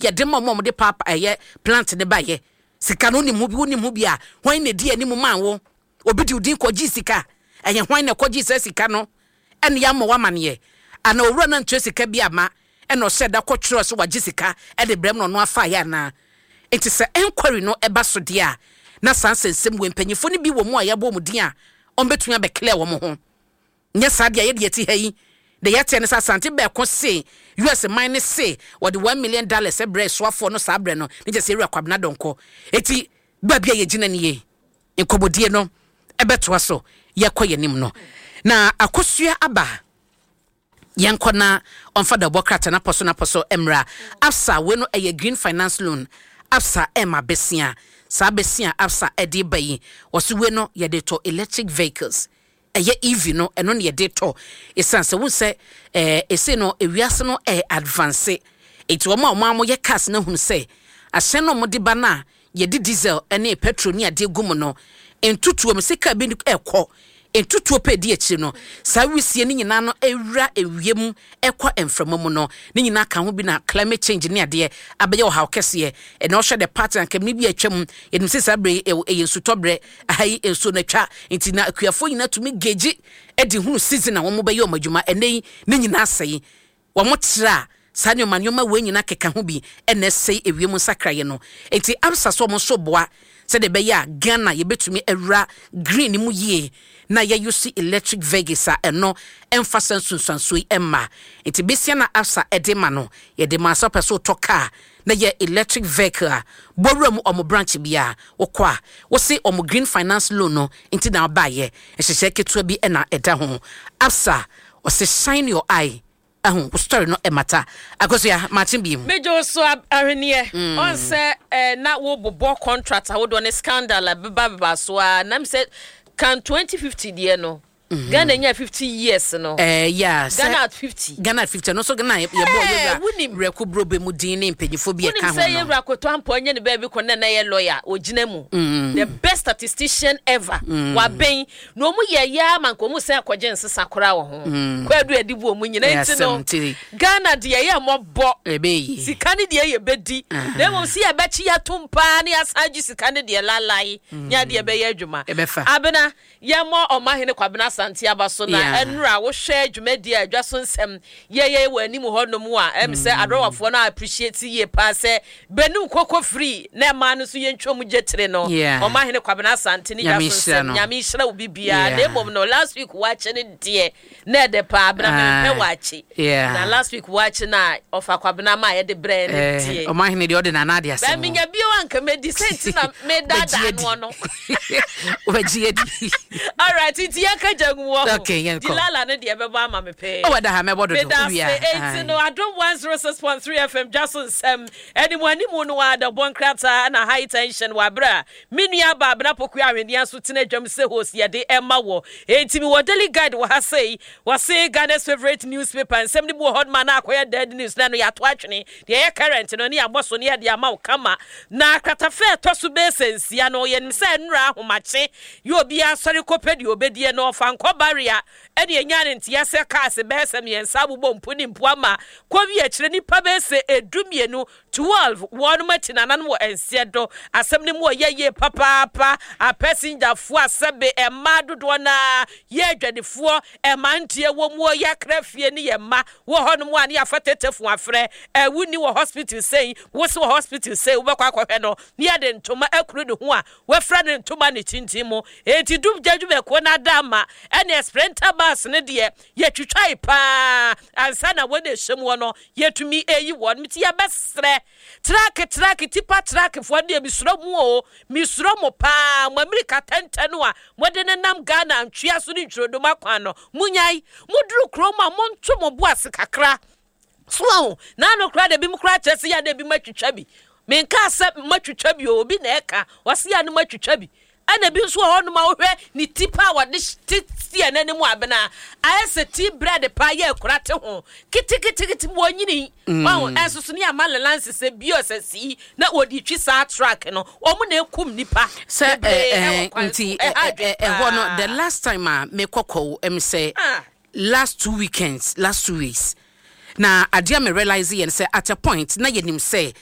ye de mom de papa eye plant de ba ye sika no ni mu bi a hwan na di ani mu man wo obi di udin koji sika eye hwan na koji sika no ene ya mo wamane ana owura na ntwe sika bi ama ene o sheda kwotro so wagi sika e de brem no afa ya na enti se enquiry no eba so de a na sansensem we mpanyifo ni bi wo mu a yabo mu din a on betunya be clear wo mo ho nya sadia ye de ti hayi de yete ne sasante be ko se US minus say what the $1 million ebre swafo no sabre no ne je se ewura kwabna donko eti ba bia ye gina ne ye enkobodie no ebeto aso ye koye nim no na akosua aba yanko na onfa da bokrata na poso emra afsa we no eye green finance loan afsa ema besia sa besia afsa edi bayi wosu we no ye de to electric vehicles eye EV no eno ne de to esanse wo se ese no ewiase no advance eti wo ma ye cars na hunu se ahye no mo de ba na ye de diesel ene petrol ni ade gum no entutuo me sika bi ekọ entutuo pedi echi no sa wisie ni nyina no ewura ewiem ekọ emframo no ni nyina ka ho bi na climate change ni ade abeye wo ha okese ene o hwe the pattern kam ni bi atwam yenim se sabre yensutobre ayi enso na twa enti na akuafo nyina tumi geji edi hunu season na wo mo beye o madwuma ene ni nyina asei wo mo tra sanyo manyoma we nyina keka ho bi ene sei ewiem sakraye no enti absa so mo so boa se de beya Ghana ye betumi ewura green mu ye na ye use electric vehicles eno emphasize sunsunsui emma enti besia na afsa edema no ye de ma so peso to car na ye electric vehicle borum omo branch bia wokwa wo se omo green finance loan no enti na ba ye ehye ketua bi na eda ho afsa wo se shine your eye story no emata akosia Martin Bim mejo so ahwenie on say na wo bobo contract wo do ne scandal baba so na me say can 2050 die no Ghana nya 50 years no yeah Ghana at 50 no so Ghana ye boy reku brobe mu din ne mpanyifo bi e ka ho no say ye rakoto ampo anya ne ba bi ko na ye lawyer ogina mu the best statistician ever wa ben no mu ye ya man ko mu say akoje nsesa kora wo ho kwadu edibu o mu nyina enti no Ghana de ye mobo ebeyi sika ne de ye bedi na mo si ye bechi ya tumpa ne asaji sika ne de lalai nya de be ye adwuma abena ye mo omahene kwabena santi abaso na enra wo hwe dwumadi adwaso nsem ye wani mu honom a em se adrowafo na appreciate ye pa se benu koko free na ma no so ye ntwom getire no omahene kwabena santi ni dwaso nsem nyame hira obi bia na emom no last week watch ne de na de pa abna me pe watch na last week watch na ofa kwabena ma ye de bre ne die omahene de ode na na de asem ba minya bio anka medi senti na me dada no no obagie all right it's yaka okay, yeah, Dilala ne de beba ma me pe. Oh, da ha me bodo do we are. No, I don't 106.3 FM just anyone no ada bon krata na high tension wa bra. Minua ba bra poku awedi aso tena dwam se host ye de emma wo. Enti mi wo daily guide wa say Ghana's favorite newspaper and some bo hot man akoya dead news na no ya to atwene. De ye current no ne aboso ne de ama wo kama. Na krata fe to so be sensia no ye nim se nra ahomache. Yo obi asori kopedi obedie no fanko barrier ene enyane ntia se cars be se me nsabu bom puni mpuama kwabi a kire nipa be se edumienu 12 wonu mati nanan wo ensiedo asem ne mo ye papa a passenger fo asebe e ma dodo na ye adwadefo e mantie wo mo ya krafie ne ye ma wo hono mo ane afatetefo afre e wuni wo hospital sei wo so hospital sei wo bekwa kwahwe no ne ya de ntoma akuru de ho a wo fra ne ntoma ne tintimo enti dum jaju be ko na dama ene sprinter bus ne de ye twitwai pa ansa na wo de hyem wo no yetumi eyi wo mti ya besre track tipa track fo de misro mo pa mo America tentenu a mo de nam Ghana antwea so ni ntrodo makwan no munyai muduru kroma mo nto mo bo ase kakra so na no kra de bi mu kra chese ya de bi matwitwa bi menka se matwitwa bi obi na eka wase ya no matwitwa bi ana bi so ho no ma wo hwe ni tipa wa de tie na ne mu abena ayese ti bread pa ye kurate ho kiti mo nyini wow enso ni amale lance se bio se si na odi twi sa track no o mu na ekum nipa se nti ho no the last time me kokko say last 2 weeks na adia me realize yen say at a point na yenim say